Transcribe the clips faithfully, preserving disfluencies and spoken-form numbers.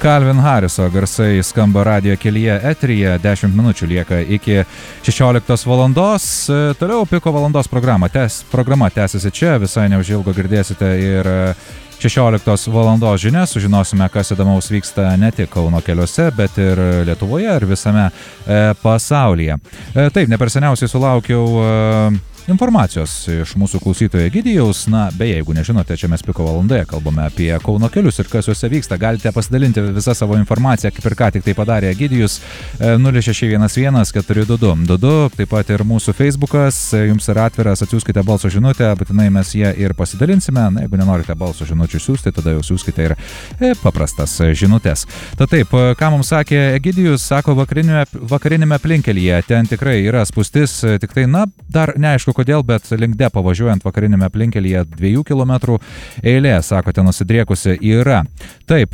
Calvin Harriso garsai skamba radijo kelyje eteryje, dešimt minučių lieka iki šešioliktos valandos. Toliau Piko valandos programa, tęs, programa tęsiasi čia, visai neužilgo girdėsite ir šešioliktos valandos žinias, sužinosime, kas įdomaus vyksta ne tik Kauno keliuose, bet ir Lietuvoje ir visame e, pasaulyje. E, taip, ne per seniausiai sulaukiau e, informacijos iš mūsų klausytojo Egidijaus. Na, beje, jeigu nežinote, čia mes Piko valandoje kalbame apie Kauno kelius ir kas juose vyksta. Galite pasidalinti visą savo informaciją, kaip ir ką tik tai padarė Egidijus. nulis šeši vienas vienas keturi du du du du, taip pat ir mūsų Facebookas. Jums yra atviras, atsiųskite balso žinutę, būtinai mes ją ir pasidalinsime. Na, jeigu nenorite balso žinučių siųsti, tada jau siųskite ir paprastas žinutės. Tad taip, ką mums sakė Egidijus, sako vakarinėme, vakarinėme aplinkelyje. Ten tikrai yra spūstis, tik tai, na, dar neaišku kodėl, bet link depo važiuojant vakarinėme aplinkelyje dviejų kilometrų eilė, sakote, nusidriekusi yra. Taip,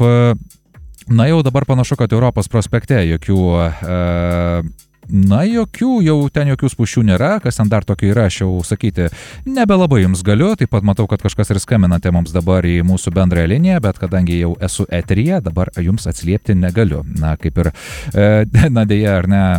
na jau dabar panašu, kad Europos prospekte jokių, e, na jokių, jau ten jokių spūsčių nėra, kas ten dar tokio yra, aš jau sakyti nebelabai jums galiu, taip pat matau, kad kažkas ir skaminate mums dabar į mūsų bendrąją liniją, bet kadangi jau esu eteryje, dabar jums atsiliepti negaliu. Na, kaip ir, e, na dėja, ar ne,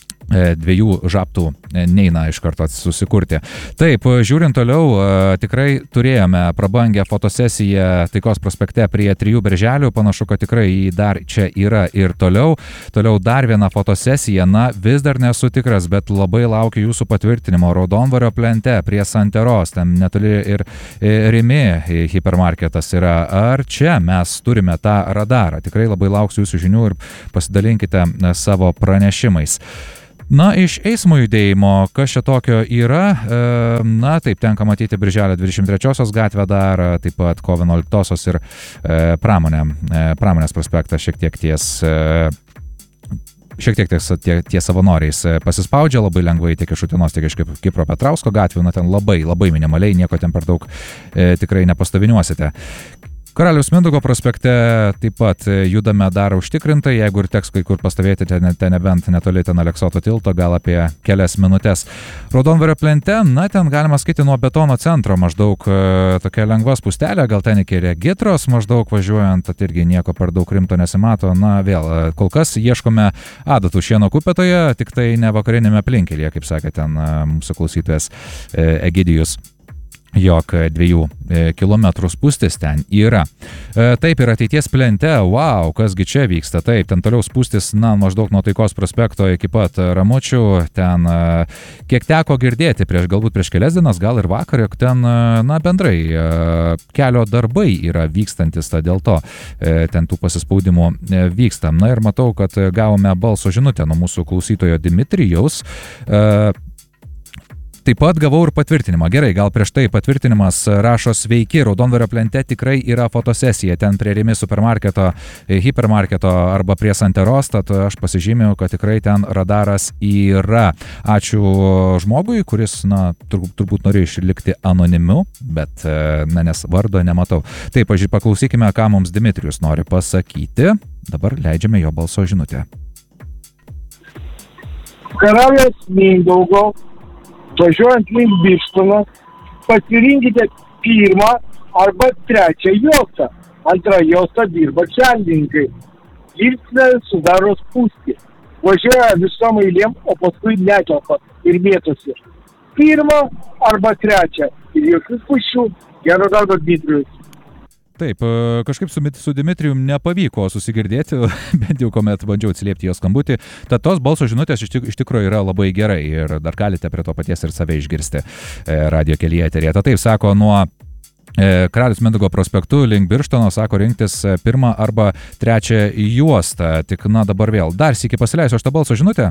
dviejų žabtų neina iš karto susikurti. Taip, žiūrint toliau, tikrai turėjome prabangę fotosesiją Taikos prospekte prie trijų berželių, panašu, kad tikrai dar čia yra ir toliau. Toliau dar viena fotosesija, na vis dar nesu tikras, bet labai laukiu jūsų patvirtinimo. Raudonvario plente prie Santeros, ten netoli ir Rimi hipermarketas yra. Ar čia mes turime tą radarą? Tikrai labai lauksiu jūsų žinių ir pasidalinkite savo pranešimais. Na, iš eismo judėjimo, kas čia tokio yra, na, taip, tenka matyti Birželio dvidešimt trečiosios gatvę dar, taip pat kovo vienuoliktosios ir pramonė, pramonės prospektas šiek tiek ties, šiek tiek ties, tie, ties savanoriais pasispaudžia labai lengvai tiek iš Utinos, tiek iš Kipro Petrausko gatvių, na, ten labai, labai minimaliai, nieko ten per daug e, tikrai nepastoviniuosite. Karaliaus Mindaugo prospekte taip pat judame dar užtikrintai, jeigu ir teks kai kur pastovėti, ten, ten nebent netoli ten Aleksoto tilto, gal apie kelias minutės. Raudonvario plente, na, ten galima skaityti nuo betono centro maždaug e, tokia lengva spustelė, gal ten iki Regitros maždaug važiuojant, tad irgi nieko per daug rimto nesimato. Na, vėl, kol kas ieškome adatų šieno kupetoje, tik tai ne vakarinėme aplinkelyje, kaip sakė ten mūsų klausytojas e, Egidijus. Jog dviejų kilometrų spūstis ten yra. E, taip ir ateities plente, wow, kasgi čia vyksta, taip, ten toliau spūstis, na, maždaug nuo Taikos prospekto iki pat Ramučių, ten, e, kiek teko girdėti, prieš, galbūt prieš kelias dienas, gal ir vakar, jog ten, na, bendrai e, kelio darbai yra vykstantis, ta dėl to e, ten tų pasispaudimų e, vyksta. Na ir matau, kad gavome balso žinutę nuo mūsų klausytojo Dimitrijaus. E, Taip pat gavau ir patvirtinimą. Gerai, gal prieš tai patvirtinimas rašo sveiki, Raudonvario plente tikrai yra fotosesija, ten prie Rimi supermarketo, hipermarketo arba prie Santeros, tad aš pasižymėjau, kad tikrai ten radaras yra. Ačiū žmogui, kuris, na, turbūt, turbūt norėjo išlikti anonimiu, bet, na, nes vardo nematau. Taip, paklausykime, ką mums Dimitrijus nori pasakyti. Dabar leidžiame jo balso žinutę. Karaliaus Mindaugo važiuojant link Birštono, pasirinkite pirmą arba trečią juostą. Antrą juostą dirba kelininkai. Jirsnė sudaro spūstį. Važiuoja visom eilėm, o paskui netelpa ir mėtosi. Pirmą arba trečią. Ir jokių spūsčių. Gero darbo, Dmitrijus. Taip, kažkaip su, su Dimitrijum nepavyko susigirdėti, bent jau kuomet bandžiau atsiliepti jo skambutį. Tad tos balso žinutės iš, tik, iš tikrųjų yra labai gerai ir dar galite prie to paties ir save išgirsti e, radio kelyje eteryje. Tad taip, sako, nuo e, Karaliaus Mindaugo prospektu link Birštono, sako, rinktis pirmą arba trečią juostą. Tik, na, dabar vėl. Dar sykį pasileisiu aš tą balso žinutę.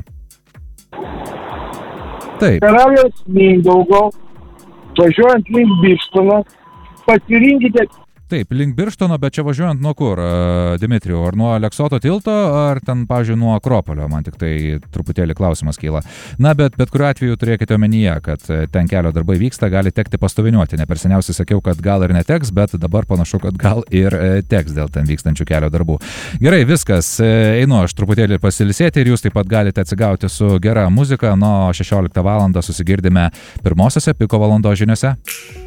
Taip. Karaliaus Mindaugo važiuojant link Birštono, pasirinkite. Taip, link Birštono, bet čia važiuojant nuo kur, Dimitrijau? Ar nuo Aleksoto tilto, ar ten, pavyzdžiui, nuo Akropolio? Man tik tai truputėlį klausimas kyla. Na, bet bet kuriuo atveju turėkite omenyje, kad ten kelio darbai vyksta, gali tekti pastoviniuoti. Ne per seniausiai sakiau, kad gal ir neteks, bet dabar panašu, kad gal ir teks dėl ten vykstančių kelio darbų. Gerai, viskas. Einu aš truputėlį pasilisėti ir jūs taip pat galite atsigauti su gera muzika. Nuo šešioliktą valandą susigirdime pirmosiose Piko valandos žiniose.